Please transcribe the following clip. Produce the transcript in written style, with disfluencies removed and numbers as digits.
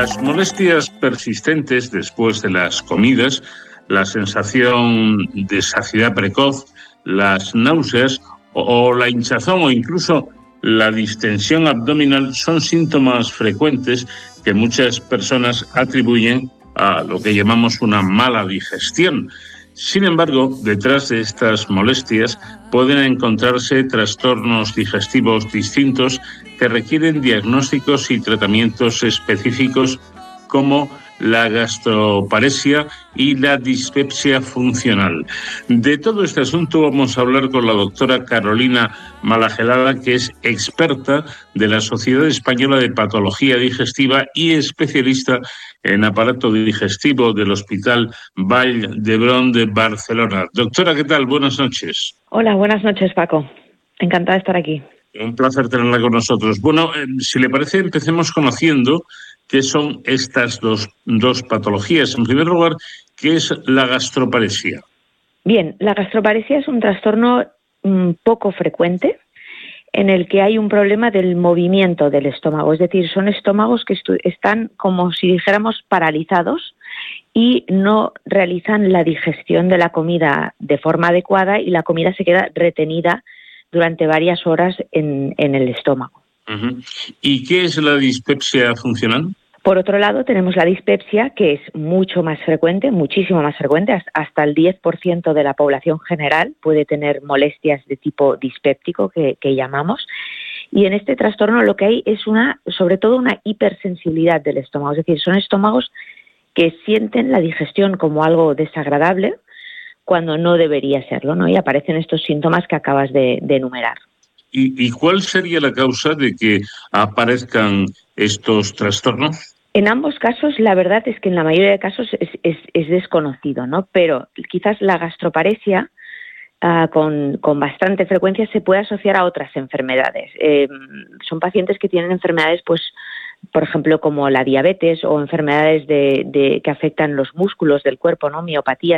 Las molestias persistentes después de las comidas, la sensación de saciedad precoz, las náuseas o la hinchazón o incluso la distensión abdominal son síntomas frecuentes que muchas personas atribuyen a lo que llamamos una mala digestión. Sin embargo, detrás de estas molestias pueden encontrarse trastornos digestivos distintos que requieren diagnósticos y tratamientos específicos como la gastroparesia y la dispepsia funcional. De todo este asunto vamos a hablar con la doctora Carolina Malagelada, que es experta de la Sociedad Española de Patología Digestiva y especialista en aparato digestivo del Hospital Vall d'Hebron de Barcelona. Doctora, ¿qué tal? Buenas noches. Hola, buenas noches, Paco. Encantada de estar aquí. Un placer tenerla con nosotros. Bueno, si le parece, empecemos conociendo qué son estas dos patologías. En primer lugar, ¿qué es la gastroparesia? Bien, la gastroparesia es un trastorno poco frecuente en el que hay un problema del movimiento del estómago. Es decir, son estómagos que están como si dijéramos paralizados y no realizan la digestión de la comida de forma adecuada y la comida se queda retenida durante varias horas en el estómago. Uh-huh. ¿Y qué es la dispepsia funcional? Por otro lado, tenemos la dispepsia, que es mucho más frecuente, muchísimo más frecuente. Hasta el 10% de la población general puede tener molestias de tipo dispéptico, que llamamos. Y en este trastorno lo que hay es sobre todo una hipersensibilidad del estómago. Es decir, son estómagos que sienten la digestión como algo desagradable cuando no debería serlo, ¿no? Y aparecen estos síntomas que acabas de enumerar. ¿Y cuál sería la causa de que aparezcan estos trastornos? En ambos casos, la verdad es que en la mayoría de casos es desconocido, ¿no? Pero quizás la gastroparesia con bastante frecuencia se puede asociar a otras enfermedades. Son pacientes que tienen enfermedades, pues, por ejemplo, como la diabetes o enfermedades que afectan los músculos del cuerpo, ¿no? Miopatías